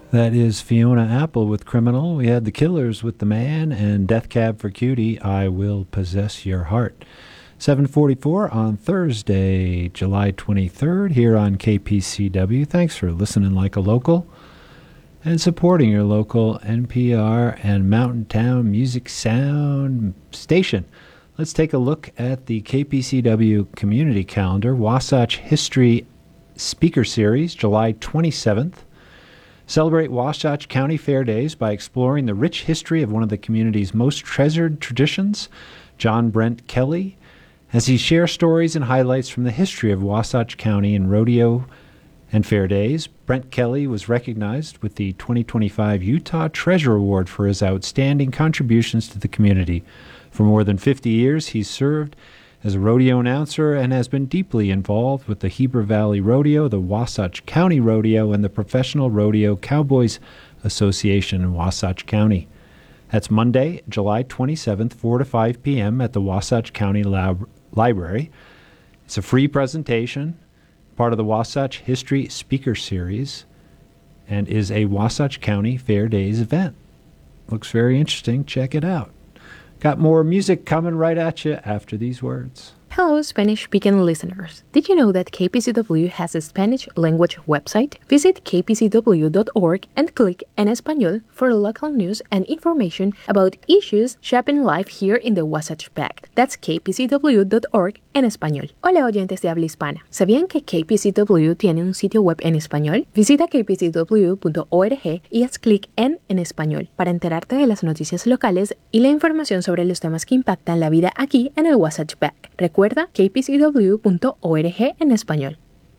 That is Fiona Apple with Criminal. We had The Killers with The Man and Death Cab for Cutie, I Will Possess Your Heart. 7:44 on Thursday, July 23rd, here on KPCW. Thanks for listening like a local and supporting your local NPR and Mountain Town Music Sound station. Let's take a look at the KPCW community calendar. Wasatch History Speaker Series, July 27th. Celebrate Wasatch County Fair Days by exploring the rich history of one of the community's most treasured traditions, John Brent Kelly, as he shares stories and highlights from the history of Wasatch County in rodeo and fair days. Brent Kelly was recognized with the 2025 Utah Treasure Award for his outstanding contributions to the community. For more than 50 years, he's served as a rodeo announcer and has been deeply involved with the Heber Valley Rodeo, the Wasatch County Rodeo, and the Professional Rodeo Cowboys Association in Wasatch County. That's Monday, July 27th, 4 to 5 p.m. at the Wasatch County Library. It's a free presentation, part of the Wasatch History Speaker Series, and is a Wasatch County Fair Days event. Looks very interesting. Check it out. Got more music coming right at you after these words. Hello, Spanish-speaking listeners. Did you know that KPCW has a Spanish language website? Visit kpcw.org and click En Español for local news and information about issues shaping life here in the Wasatch Back. That's kpcw.org en español. Hola, oyentes de habla hispana. ¿Sabían que KPCW tiene un sitio web en español? Visita kpcw.org y haz clic en Español para enterarte de las noticias locales y la información sobre los temas que impactan la vida aquí en el Wasatch Back. Recuerda kpcw.org en español.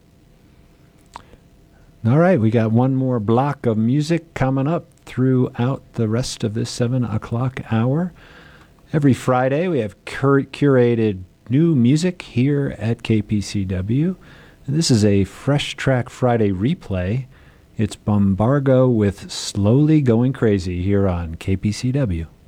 All right, we got one more block of music coming up throughout the rest of this 7 o'clock hour. Every Friday, we have curated new music here at KPCW. And this is a Fresh Track Friday replay. It's Bombargo with Slowly Going Crazy here on KPCW.